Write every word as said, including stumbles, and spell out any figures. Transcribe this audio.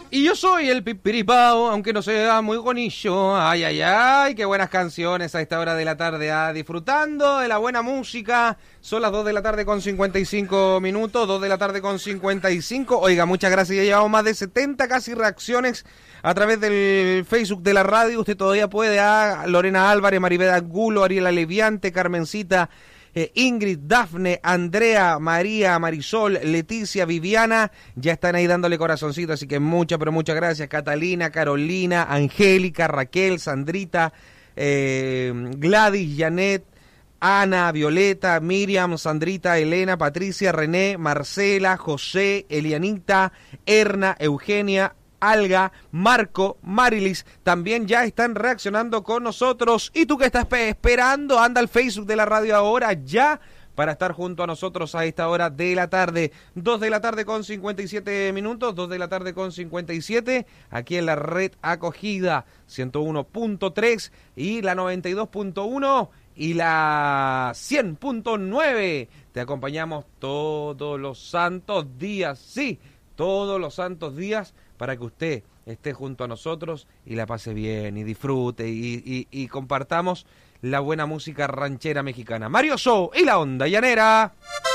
Y yo soy el Pipiripao, aunque no sea muy gonillo. Ay, ay, ay, qué buenas canciones a esta hora de la tarde. Ah, disfrutando de la buena música. Son las dos de la tarde con cincuenta y cinco minutos, dos de la tarde con cincuenta y cinco. Oiga, muchas gracias. Ya llevamos más de setenta casi reacciones a través del Facebook de la radio. Usted todavía puede. Ah, Lorena Álvarez, Maribel Angulo, Ariela Leviante, Carmencita, Eh, Ingrid, Dafne, Andrea, María, Marisol, Leticia, Viviana, ya están ahí dándole corazoncito, así que muchas, pero muchas gracias. Catalina, Carolina, Angélica, Raquel, Sandrita, eh, Gladys, Janet, Ana, Violeta, Miriam, Sandrita, Elena, Patricia, René, Marcela, José, Elianita, Erna, Eugenia, Alga, Marco, Marilis, también ya están reaccionando con nosotros. ¿Y tú qué estás esperando? Anda al Facebook de la radio ahora ya para estar junto a nosotros a esta hora de la tarde. Dos de la tarde con cincuenta y siete minutos, dos de la tarde con cincuenta y siete, aquí en la red acogida ciento uno punto tres y la noventa y dos punto uno y la cien punto nueve. Te acompañamos todos los santos días, sí, todos los santos días, para que usted esté junto a nosotros y la pase bien y disfrute y, y, y compartamos la buena música ranchera mexicana. Mario Show y la onda llanera.